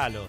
Regalo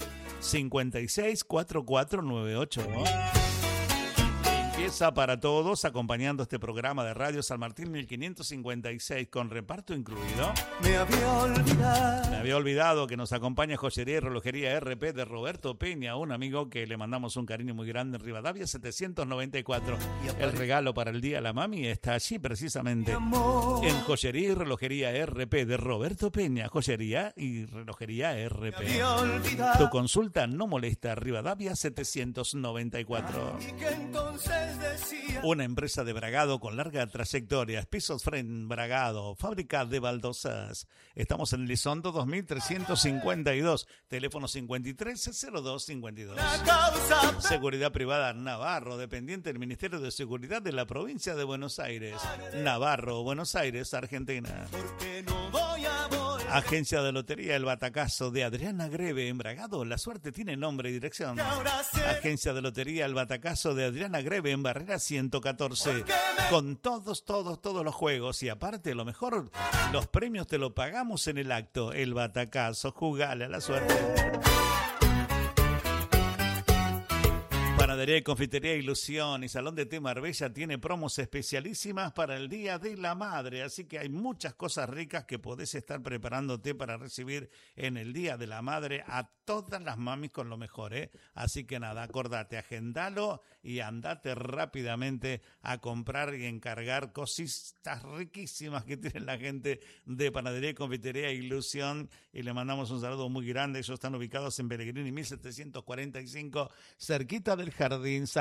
564498. Limpieza para todos, acompañando este programa de Radio San Martín 1556 con reparto incluido. Me había olvidado que nos acompaña Joyería y Relojería RP de Roberto Peña, un amigo que le mandamos un cariño muy grande en Rivadavia 794. El regalo para el Día de la Mami está allí precisamente en Joyería y Relojería RP de Roberto Peña. Joyería y Relojería RP. Tu consulta no molesta. Rivadavia 794. Una empresa de bragado con larga trayectoria. Pisos Fren Bragado, fábrica de baldosas. Estamos en Elizondo 2352, teléfono 530252. Seguridad Privada Navarro, dependiente del Ministerio de Seguridad de la provincia de Buenos Aires. Navarro, Buenos Aires, Argentina. Agencia de Lotería El Batacazo de Adriana Greve en Bragado. La suerte tiene nombre y dirección. Agencia de Lotería El Batacazo de Adriana Greve en Barrera 114. Con todos los juegos. Y aparte, lo mejor, los premios te lo pagamos en el acto. El Batacazo, jugale a la suerte. Panadería y Confitería Ilusión y Salón de Té Marbella tiene promos especialísimas para el Día de la Madre, así que hay muchas cosas ricas que podés estar preparándote para recibir en el Día de la Madre a todas las mamis con lo mejor, ¿eh? Así que nada, acordate, agendalo y andate rápidamente a comprar y encargar cositas riquísimas que tiene la gente de Panadería y Confitería Ilusión, y le mandamos un saludo muy grande. Ellos están ubicados en Pellegrini 1745, cerquita del Jardín